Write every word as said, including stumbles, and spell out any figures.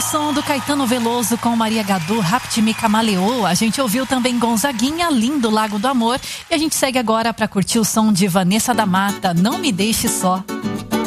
som do Caetano Veloso com Maria Gadu, Rapt-me Camaleou. A gente ouviu também Gonzaguinha, Lindo Lago do Amor. E a gente segue agora para curtir o som de Vanessa da Mata, Não Me Deixe Só.